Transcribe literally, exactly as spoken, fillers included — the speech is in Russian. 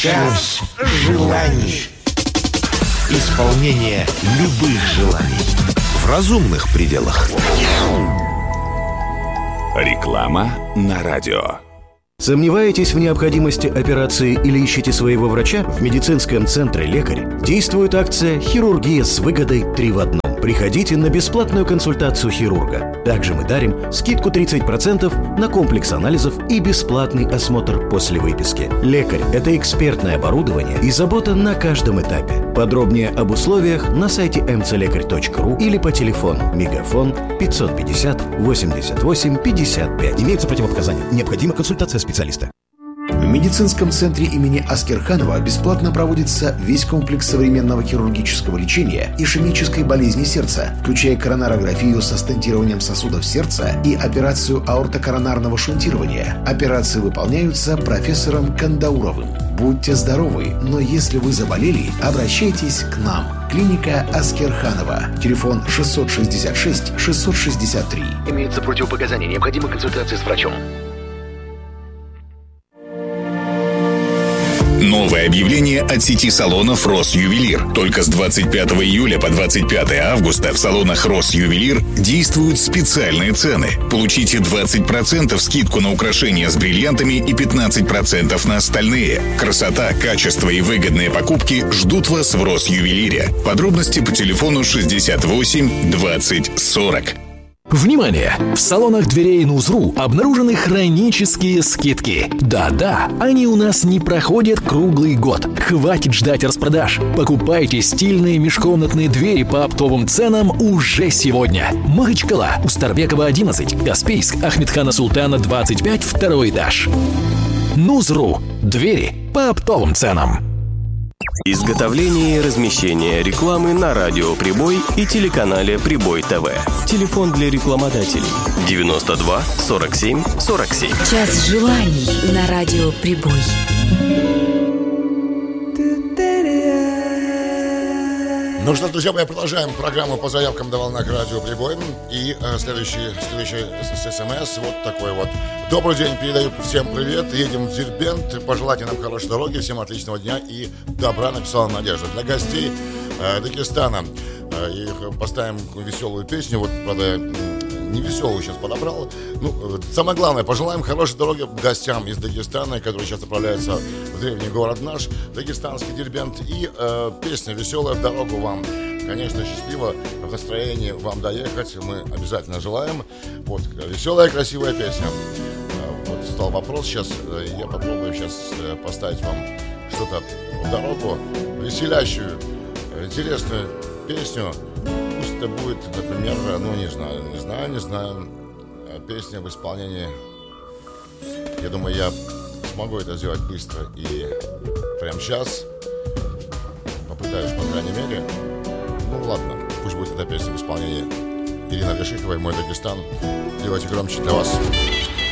Час желаний. Исполнение любых желаний в разумных пределах. Реклама на радио. Сомневаетесь в необходимости операции или ищете своего врача? В медицинском центре «Лекарь» действует акция «Хирургия с выгодой три в одном». Приходите на бесплатную консультацию хирурга. Также мы дарим скидку тридцать процентов на комплекс анализов и бесплатный осмотр после выписки. «Лекарь» — это экспертное оборудование и забота на каждом этапе. Подробнее об условиях на сайте эм цэ лекарь точка ру или по телефону Мегафон пятьсот пятьдесят восемьдесят восемь пятьдесят пять. Имеются противопоказания. Необходима консультация специалиста. В медицинском центре имени Аскерханова бесплатно проводится весь комплекс современного хирургического лечения ишемической болезни сердца, включая коронарографию со стентированием сосудов сердца и операцию аортокоронарного шунтирования. Операции выполняются профессором Кандауровым. Будьте здоровы, но если вы заболели, обращайтесь к нам. Клиника Аскерханова. Телефон шестьсот шестьдесят шесть шестьсот шестьдесят три. Имеются противопоказания. Необходима консультация с врачом. Новое объявление от сети салонов «Россювелир». Только с двадцать пятого июля по двадцать пятое августа в салонах «Россювелир» действуют специальные цены. Получите двадцать процентов скидку на украшения с бриллиантами и пятнадцать процентов на остальные. Красота, качество и выгодные покупки ждут вас в «Россювелире». Подробности по телефону шестьдесят восемь двадцать сорок. Внимание! В салонах дверей Нузру обнаружены хронические скидки. Да-да, они у нас не проходят круглый год. Хватит ждать распродаж. Покупайте стильные межкомнатные двери по оптовым ценам уже сегодня. Махачкала, Устарбекова одиннадцать, Каспийск, Ахмедхана Султана двадцать пять, второй этаж. Нузру. Двери по оптовым ценам. Изготовление и размещение рекламы на радио «Прибой» и телеканале «Прибой ТВ». Телефон для рекламодателей девяносто два сорок семь сорок семь. Час желаний на радио «Прибой». Ну что ж, друзья мои, продолжаем программу по заявкам на волнах радио «Прибой». И э, следующий, следующий смс вот такой вот. Добрый день, передаю всем привет. Едем в Дербент. Пожелайте нам хорошей дороги, всем отличного дня и добра, написала Надежда. Для гостей э, Дагестана э, их поставим веселую песню. Вот, правда, не веселую сейчас подобрал. Ну, самое главное, пожелаем хорошей дороги гостям из Дагестана, которые сейчас отправляются в древний город наш, дагестанский Дербент. И э, песня «Веселая в дорогу» вам, конечно, счастливо, в настроении вам доехать. Мы обязательно желаем. Вот, веселая, красивая песня. Э, вот стал вопрос сейчас. Э, я попробую сейчас э, поставить вам что-то в дорогу, веселящую, интересную песню. Пусть это будет, например, ну не знаю, не знаю, не знаю, песня в исполнении. Я думаю, я смогу это сделать быстро и прямо сейчас. Попытаюсь, по крайней мере. Ну ладно, пусть будет эта песня в исполнении Ирины Алишиховой «Мой Дагестан». Делайте громче для вас.